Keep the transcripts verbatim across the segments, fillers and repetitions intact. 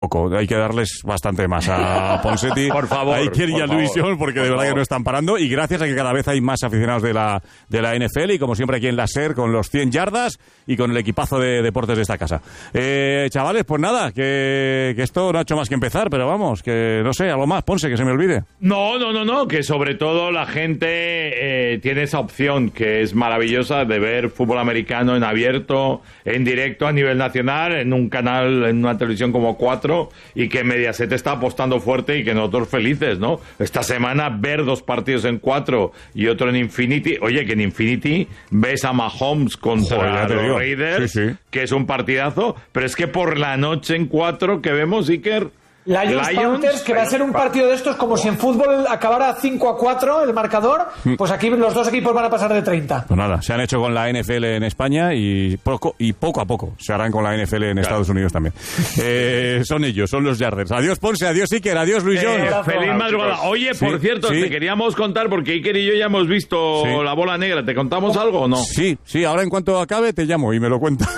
poco. Hay que darles bastante más a Ponseti, por favor, a Iker y a Luis John, porque de verdad que no están parando. Y gracias a que cada vez hay más aficionados de la, de la N F L y como siempre aquí en la SER con los cien yardas y con el equipazo de deportes de esta casa. Eh, chavales, pues nada, que, que esto no ha hecho más que empezar, pero vamos, que no sé, algo más, Ponce, que se me olvide. No, no, no, no, que sobre todo la gente eh, tiene esa opción que es maravillosa de ver fútbol americano en abierto, en directo a nivel nacional, en un canal, en una televisión como cuatro, y que Mediaset está apostando fuerte y que nosotros felices, ¿no? Esta semana ver dos partidos en cuatro y otro en Infinity. Oye, que en Infinity ves a Mahomes contra Joder, los Raiders, sí, sí. que es un partidazo, pero es que por la noche en cuatro que vemos, Iker... Lions, Lions Panthers, que va a ser un partido de estos como si en fútbol acabara cinco a cuatro el marcador, pues aquí los dos equipos van a pasar de treinta. Pues nada, se han hecho con la N F L en España y poco, y poco a poco se harán con la N F L en claro. Estados Unidos también. Eh, son ellos, son los Yarders. Adiós Ponce, adiós Iker, adiós Luis John. Eh, feliz madrugada. Oye, por sí, cierto, sí. te queríamos contar, porque Iker y yo ya hemos visto sí. La Bola Negra. ¿Te contamos algo o no? Sí, sí, ahora en cuanto acabe te llamo y me lo cuentas.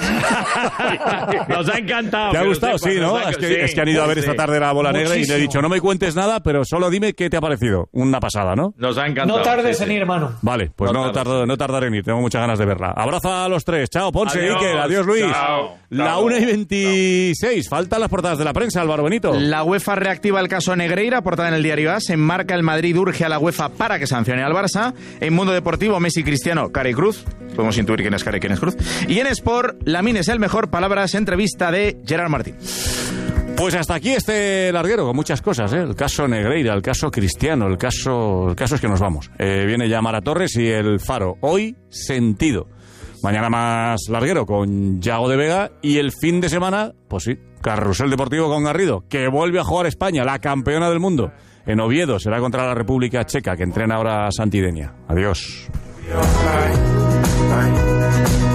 Nos ha encantado. ¿Te ha gustado? Sí, ¿no? Ha... Es, que, sí, es que han ido a ver esta tarde La Bola Negra y le he dicho, no me cuentes nada, pero solo dime qué te ha parecido. Una pasada, ¿no? Nos ha encantado. No tardes sí, en sí. ir, hermano. Vale, pues no, no, tardo, no tardaré en ir. Tengo muchas ganas de verla. Abrazo a los tres. Chao, Ponce, adiós, Iker. Adiós, Luis. Chao, la chao, una y veintiséis. Faltan las portadas de la prensa, Álvaro Benito. La UEFA reactiva el caso Negreira, portada en el diario A S. Enmarca el Madrid, urge a la UEFA para que sancione al Barça. En Mundo Deportivo, Messi, Cristiano, Cara y Cruz. Podemos intuir quién es Cara y quién es Cruz. Y en Sport, Lamine es el mejor. Palabras, entrevista de Gerard Martín. Pues hasta aquí este larguero con muchas cosas, ¿eh? El caso Negreira, el caso Cristiano, el caso, el caso es que nos vamos. Eh, viene ya Mara Torres y el Faro. Hoy, sentido. Mañana más larguero con Yago de Vega y el fin de semana, pues sí, Carrusel Deportivo con Garrido, que vuelve a jugar España, la campeona del mundo. En Oviedo será contra la República Checa, que entrena ahora Santidenia. Adiós.